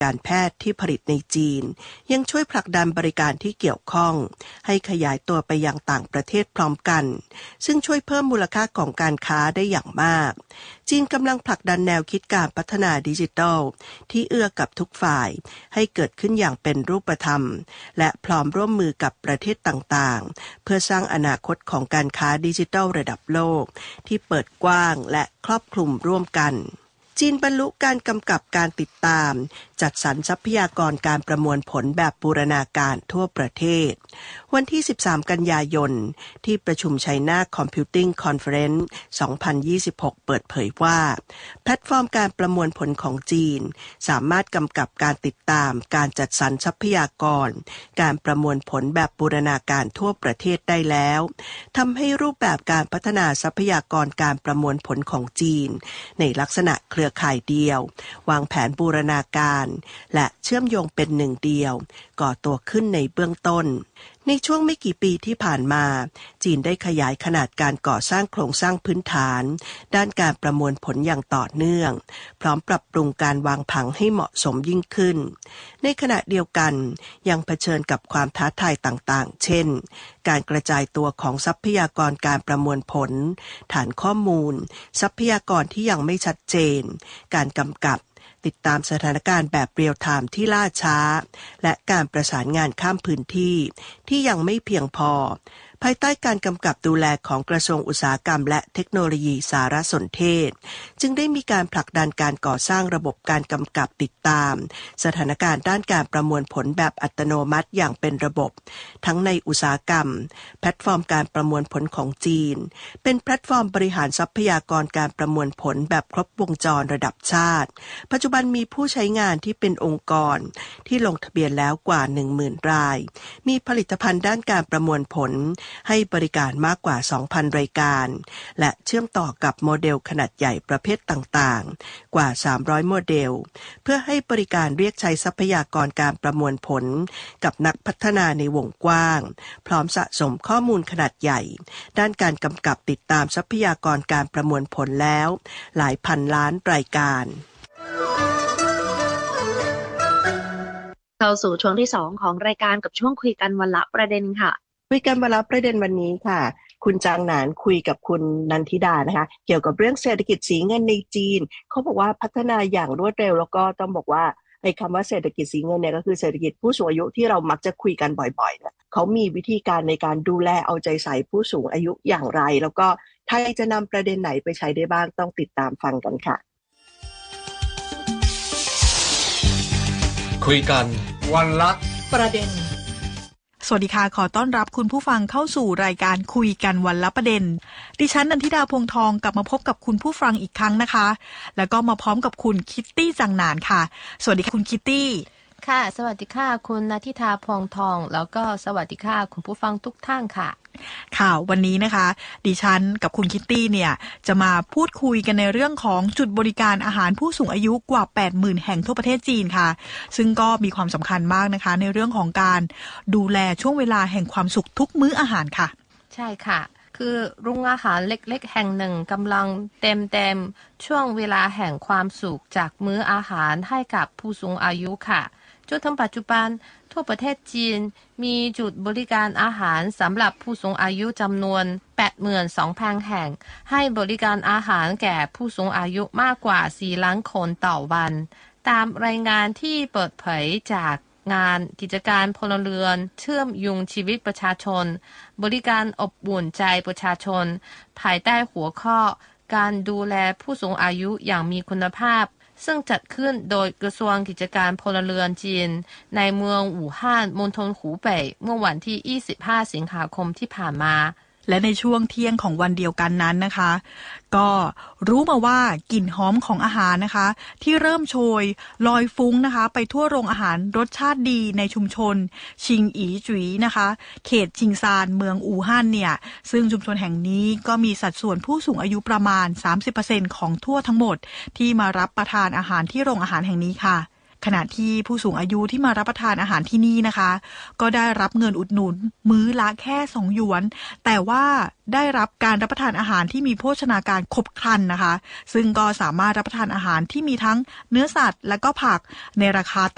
การแพทย์ที่ผลิตในจีนยังช่วยผลักดันบริการที่เกี่ยวข้องให้ขยายตัวไปยังต่างประเทศพร้อมกันซึ่งช่วยเพิ่มมูลค่าของการค้าได้อย่างมากจีนกำลังผลักดันแนวคิดการพัฒนาดิจิทัลที่เอื้อกับทุกฝ่ายให้เกิดขึ้นอย่างเป็นรูปธรรมและพร้อมร่วมมือกับประเทศต่างๆเพื่อสร้างอนาคตของการค้าดิจิทัลระดับโลกที่เปิดกว้างและครอบคลุมร่วมกันจีนบรรลุการกำกับการติดตามจัดสรรทรัพยากรการประมวลผลแบบบูรณาการทั่วประเทศวันที่13กันยายนที่ประชุม China Computing Conference 2026 เปิดเผยว่าแพลตฟอร์มการประมวลผลของจีนสามารถกำกับการติดตามการจัดสรรทรัพยากรการประมวลผลแบบบูรณาการทั่วประเทศได้แล้วทำให้รูปแบบการพัฒนาทรัพยากรการประมวลผลของจีนในลักษณะเครือข่ายเดียววางแผนบูรณาการและเชื่อมโยงเป็นหนึ่งเดียวก่อตัวขึ้นในเบื้องต้นในช่วงไม่กี่ปีที่ผ่านมาจีนได้ขยายขนาดการก่อสร้างโครงสร้างพื้นฐานด้านการประมวลผลอย่างต่อเนื่องพร้อมปรับปรุงการวางผังให้เหมาะสมยิ่งขึ้นในขณะเดียวกันยังเผชิญกับความท้าทายต่างๆเช่นการกระจายตัวของทรัพยากรการประมวลผลฐานข้อมูลทรัพยากรที่ยังไม่ชัดเจนการกำกับติดตามสถานการณ์แบบเรียลไทม์ที่ล่าช้าและการประสานงานข้ามพื้นที่ที่ยังไม่เพียงพอภายใต้การกำกับดูแลของกระทรวงอุตสาหกรรมและเทคโนโลยีสารสนเทศจึงได้มีการผลักดันการก่อสร้างระบบการกำกับติดตามสถานการณ์ด้านการประมวลผลแบบอัตโนมัติอย่างเป็นระบบทั้งในอุตสาหกรรมแพลตฟอร์มการประมวลผลของจีนเป็นแพลตฟอร์มบริหารทรัพยากรการประมวลผลแบบครบวงจรระดับชาติปัจจุบันมีผู้ใช้งานที่เป็นองค์กรที่ลงทะเบียนแล้วกว่า 10,000 รายมีผลิตภัณฑ์ด้านการประมวลผลให้บริการมากกว่า 2,000 รายการและเชื่อมต่อกับโมเดลขนาดใหญ่ประเภทต่างๆกว่า300โมเดลเพื่อให้บริการเรียกใช้ทรัพยากรการประมวลผลกับนักพัฒนาในวงกว้างพร้อมสะสมข้อมูลขนาดใหญ่ด้านการกำกับติดตามทรัพยากรการประมวลผลแล้วหลายพันล้านรายการเข้าสู่ช่วงที่2ของรายการกับช่วงคุยกันวันละประเด็นค่ะคุยกันวันละประเด็นวันนี้ค่ะคุณจางหนานคุยกับคุณนันทิดานะคะเกี่ยวกับเรื่องเศรษฐกิจสีเงินในจีนเขาบอกว่าพัฒนาอย่างรวดเร็วแล้วก็ต้องบอกว่าไอ้คำว่าเศรษฐกิจสีเงินเนี่ยก็คือเศรษฐกิจผู้สูงอายุที่เรามักจะคุยกันบ่อยๆเนี่ยเขามีวิธีการในการดูแลเอาใจใส่ผู้สูงอายุอย่างไรแล้วก็ไทยจะนำประเด็นไหนไปใช้ได้บ้างต้องติดตามฟังกันค่ะคุยกันวันละประเด็นสวัสดีค่ะขอต้อนรับคุณผู้ฟังเข้าสู่รายการคุยกันวันละประเด็นดิฉันนันทิดาพงษ์ทองกลับมาพบกับคุณผู้ฟังอีกครั้งนะคะแล้วก็มาพร้อมกับคุณคิตตี้จังหนานค่ะสวัสดีค่ะคุณคิตตี้ค่ะสวัสดีค่ะคุณนันทิดาพงษ์ทองแล้วก็สวัสดีค่ะคุณผู้ฟังทุกท่านค่ะค่ะวันนี้นะคะดิฉันกับคุณคิตตี้เนี่ยจะมาพูดคุยกันในเรื่องของจุดบริการอาหารผู้สูงอายุกว่า 80,000 แห่งทั่วประเทศจีนค่ะซึ่งก็มีความสำคัญมากนะคะในเรื่องของการดูแลช่วงเวลาแห่งความสุขทุกมื้ออาหารค่ะใช่ค่ะคือโรงอาหารเล็กๆแห่งหนึ่งกำลังเต็มช่วงเวลาแห่งความสุขจากมื้ออาหารให้กับผู้สูงอายุค่ะจนถึงปัจจุบันทั่วประเทศจีนมีจุดบริการอาหารสำหรับผู้สูงอายุจำนวน 82,000 แห่งให้บริการอาหารแก่ผู้สูงอายุมากกว่า 4 ล้านคนต่อวันตามรายงานที่เปิดเผยจากงานกิจการพลเรือนเชื่อมโยงชีวิตประชาชนบริการอบอุ่นใจประชาชนภายใต้หัวข้อการดูแลผู้สูงอายุอย่างมีคุณภาพซึ่งจัดขึ้นโดยกระทรวงกิจการพลเรือนจีนในเมืองอู่ฮั่นมณฑลหูเป่ยเมื่อวันที่ 25 สิงหาคมที่ผ่านมาและในช่วงเที่ยงของวันเดียวกันนั้นนะคะก็รู้มาว่ากลิ่นหอมของอาหารนะคะที่เริ่มโชยลอยฟุ้งนะคะไปทั่วโรงอาหารรสชาติดีในชุมชนชิงอีจุ๋ยนะคะเขตชิงซานเมืองอู่ฮั่นเนี่ยซึ่งชุมชนแห่งนี้ก็มีสัดส่วนผู้สูงอายุประมาณ 30% ของทั่วทั้งหมดที่มารับประทานอาหารที่โรงอาหารแห่งนี้ค่ะขณะที่ผู้สูงอายุที่มารับประทานอาหารที่นี่นะคะก็ได้รับเงินอุดหนุนมื้อละแค่2 หยวนแต่ว่าได้รับการรับประทานอาหารที่มีโภชนาการครบครันนะคะซึ่งก็สามารถรับประทานอาหารที่มีทั้งเนื้อสัตว์และก็ผักในราคา